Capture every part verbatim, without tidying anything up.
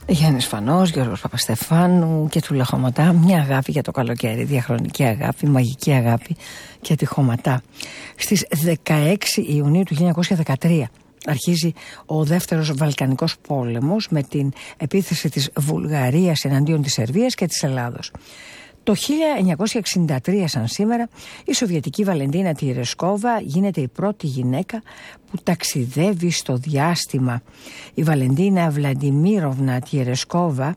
Γιάννης Φανός, Γιώργος Παπαστεφάνου και του Χωματά. Μια αγάπη για το καλοκαίρι, διαχρονική αγάπη, μαγική αγάπη και τη Χωματά. Στις δεκαέξι Ιουνίου του χίλια εννιακόσια δεκατρία αρχίζει ο δεύτερος Βαλκανικός πόλεμος με την επίθεση της Βουλγαρίας εναντίον της Σερβίας και της Ελλάδος. Το χίλια εννιακόσια εξήντα τρία, σαν σήμερα, η Σοβιετική Βαλεντίνα Τιρεσκόβα γίνεται η πρώτη γυναίκα που ταξιδεύει στο διάστημα. Η Βαλεντίνα Βλαντιμίροβνα Τιρεσκόβα,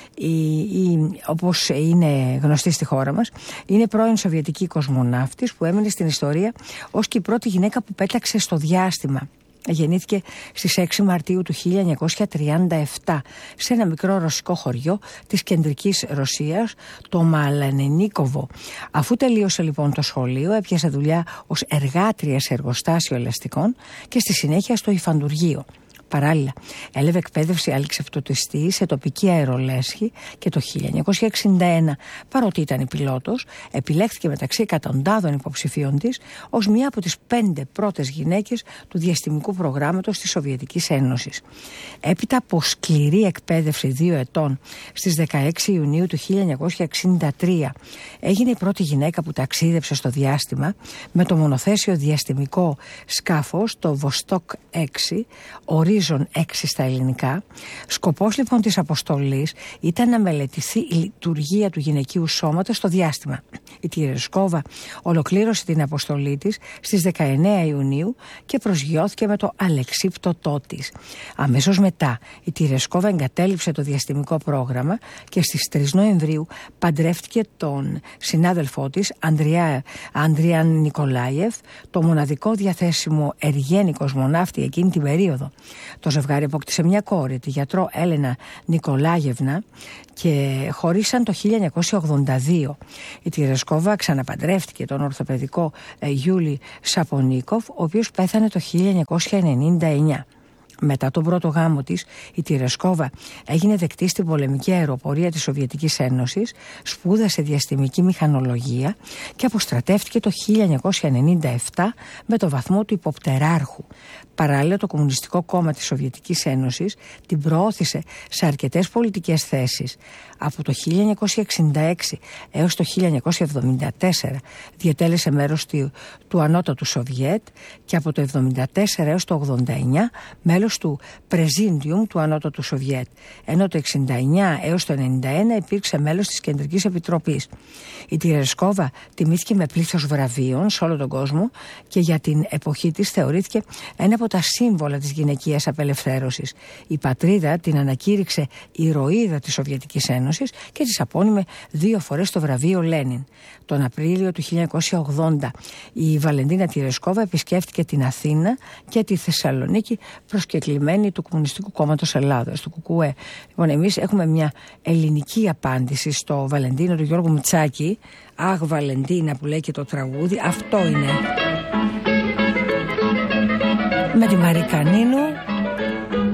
η, η, όπως είναι γνωστή στη χώρα μας, είναι πρώην Σοβιετική κοσμοναύτης που έμεινε στην ιστορία ως και η πρώτη γυναίκα που πέταξε στο διάστημα. Γεννήθηκε στις έξι Μαρτίου του χίλια εννιακόσια τριάντα επτά σε ένα μικρό ρωσικό χωριό της κεντρικής Ρωσίας, το Μαλανενίκοβο. Αφού τελείωσε λοιπόν το σχολείο, έπιασε δουλειά ως εργάτρια σε εργοστάσιο ελαστικών και στη συνέχεια στο υφαντουργείο. Παράλληλα, έλαβε εκπαίδευση αλεξιπτωτιστή σε τοπική αερολέσχη και το χίλια εννιακόσια εξήντα ένα, παρότι ήταν πιλότος, επιλέχθηκε μεταξύ εκατοντάδων υποψηφίων της ως μία από τις πέντε πρώτες γυναίκες του διαστημικού προγράμματος της Σοβιετικής Ένωσης. Έπειτα από σκληρή εκπαίδευση δύο ετών, στις δεκαέξι Ιουνίου του χίλια εννιακόσια εξήντα τρία έγινε η πρώτη γυναίκα που ταξίδεψε στο διάστημα με το μονοθέσιο διαστημικό σκάφος, το Βοστόκ έξι, Horizon έξι στα ελληνικά. Σκοπός λοιπόν της αποστολής ήταν να μελετηθεί η λειτουργία του γυναικείου σώματος στο διάστημα. Η Τιρεσκόβα ολοκλήρωσε την αποστολή της στις δεκαεννέα Ιουνίου και προσγειώθηκε με το αλεξίπτωτό της. Αμέσως μετά η Τιρεσκόβα εγκατέλειψε το διαστημικό πρόγραμμα και στις τρεις Νοεμβρίου παντρεύτηκε τον συνάδελφό της, Ανδριά, Ανδριάν Νικολάιεφ, το μοναδικό διαθέσιμο εργένη κοσμοναύτη εκείνη την περίοδο. Το ζευγάρι απόκτησε μια κόρη, τη γιατρό Έλενα Νικολάγεβνα, και χωρίσαν το χίλια εννιακόσια ογδόντα δύο. Η Τιρεσκόβα ξαναπαντρεύτηκε τον ορθοπαιδικό ε, Γιούλι Σαπονίκοφ, ο οποίος πέθανε το χίλια εννιακόσια ενενήντα εννέα. Μετά τον πρώτο γάμο της, η Τιρεσκόβα έγινε δεκτή στην πολεμική αεροπορία της Σοβιετικής Ένωσης, σπούδασε διαστημική μηχανολογία και αποστρατεύτηκε το χίλια εννιακόσια ενενήντα επτά με το βαθμό του υποπτεράρχου. Παράλληλα, το Κομμουνιστικό Κόμμα της Σοβιετικής Ένωσης την προώθησε σε αρκετές πολιτικές θέσεις. Από το χίλια εννιακόσια εξήντα έξι έως το χίλια εννιακόσια εβδομήντα τέσσερα διατέλεσε μέρος του, του Ανώτατου Σοβιέτ και από το εβδομήντα τέσσερα έως το ογδόντα εννέα μέλος του Πρεζίντιουμ του Ανώτατου Σοβιέτ, ενώ το εξήντα εννέα έως το ενενήντα ένα υπήρξε μέλος της Κεντρικής Επιτροπής. Η Τιρεσκόβα τιμήθηκε με πλήθος βραβείων σε όλο τον κόσμο και για την εποχή της θεωρήθηκε ένα από τα σύμβολα της γυναικείας απελευθέρωσης. Η πατρίδα την ανακήρυξε ηρωίδα της Σοβιετικής Ένωσης και της απώνυμε δύο φορές το βραβείο Λένιν. Τον Απρίλιο του χίλια εννιακόσια ογδόντα η Βαλεντίνα Τιρεσκόβα επισκέφτηκε την Αθήνα και τη Θεσσαλονίκη προσκεκλημένη του Κομμουνιστικού Κόμματος Ελλάδος, του ΚΚΕ. Λοιπόν, εμείς έχουμε μια ελληνική απάντηση στο Βαλεντίνο του Γιώργου Μητσάκη. Αχ, Βαλεντίνα, που λέει και το τραγούδι. Αυτό είναι. Με τη Μαρή Κανίνου.